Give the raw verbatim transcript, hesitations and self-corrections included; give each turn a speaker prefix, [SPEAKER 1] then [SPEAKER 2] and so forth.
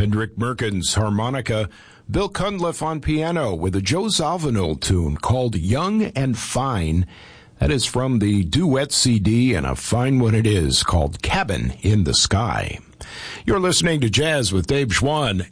[SPEAKER 1] Hendrik Merkins harmonica, Bill Cunliffe on piano with a Joe Zawinul tune called Young and Fine. That is from the duet C D, and a fine one it is, called Cabin in the Sky. You're listening to Jazz with Dave Schwann.